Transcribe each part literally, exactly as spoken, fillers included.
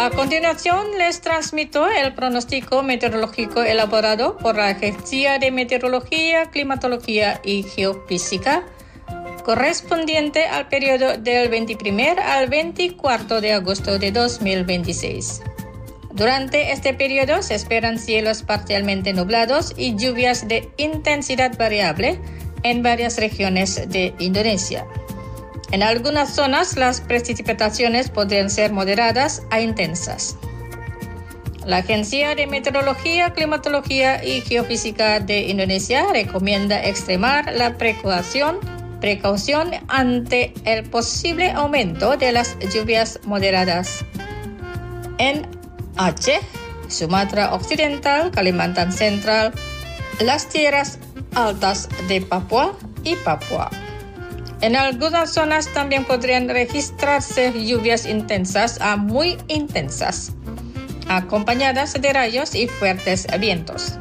A continuación les transmito el pronóstico meteorológico elaborado por la Agencia de Meteorología, Climatología y Geofísica, correspondiente al periodo del veintiprimer al veinticuatro de agosto de dos mil veintiséis. Durante este periodo se esperan cielos parcialmente nublados y lluvias de intensidad variable en varias regiones de Indonesia. En algunas zonas las precipitaciones podrían ser moderadas a intensas. La Agencia de Meteorología, Climatología y Geofísica de Indonesia recomienda extremar la precaución, precaución ante el posible aumento de las lluvias moderadas en Aceh, Sumatra Occidental, Kalimantan Central, las tierras altas de Papua y Papua. En algunas zonas también podrían registrarse lluvias intensas a muy intensas, acompañadas de rayos y fuertes vientos.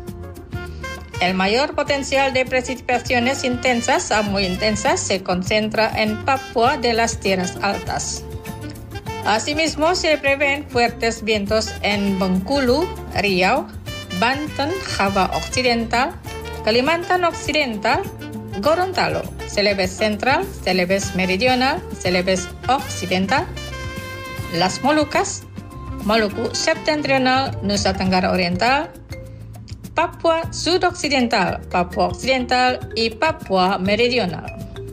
El mayor potencial de precipitaciones intensas a muy intensas se concentra en Papua de las tierras altas. Asimismo, se prevén fuertes vientos en Bengkulu, Riau, Banten, Java Occidental, Kalimantan Occidental, Gorontalo, Celebes Central, Celebes Meridional, Celebes Occidental, Las Molucas, Maluku Septentrional, Nusa Tenggara Oriental, Papua Sudoccidental, Papua Occidental y Papua Meridional.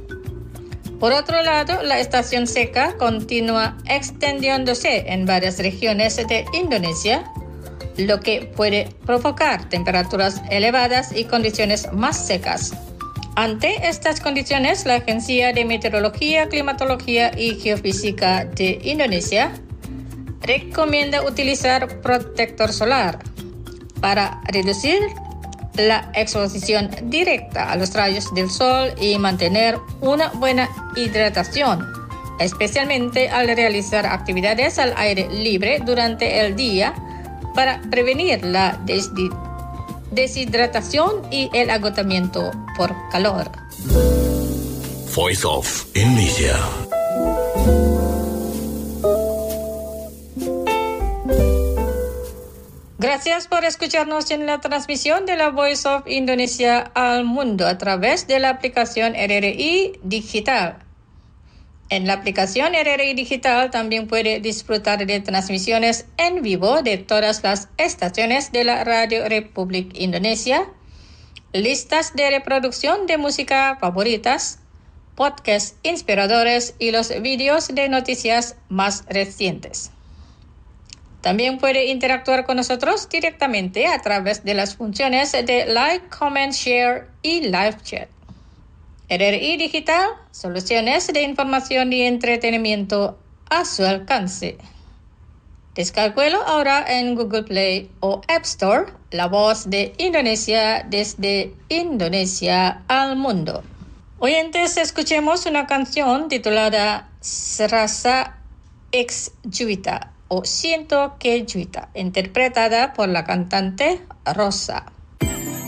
Por otro lado, la estación seca continúa extendiéndose en varias regiones de Indonesia, lo que puede provocar temperaturas elevadas y condiciones más secas. Ante estas condiciones, la Agencia de Meteorología, Climatología y Geofísica de Indonesia recomienda utilizar protector solar para reducir la exposición directa a los rayos del sol y mantener una buena hidratación, especialmente al realizar actividades al aire libre durante el día para prevenir la deshidratación deshidratación y el agotamiento por calor. Voice of Indonesia. Gracias por escucharnos en la transmisión de la Voice of Indonesia al mundo a través de la aplicación R R I Digital. En la aplicación R R I Digital también puede disfrutar de transmisiones en vivo de todas las estaciones de la Radio Republik Indonesia, listas de reproducción de música favoritas, podcasts inspiradores y los vídeos de noticias más recientes. También puede interactuar con nosotros directamente a través de las funciones de Like, Comment, Share y Live Chat. R R I Digital, soluciones de información y entretenimiento a su alcance. Descárguelo ahora en Google Play o App Store, la voz de Indonesia desde Indonesia al mundo. Oyentes, escuchemos una canción titulada Serasa X Juwita o Siento que Juwita, interpretada por la cantante Rosa.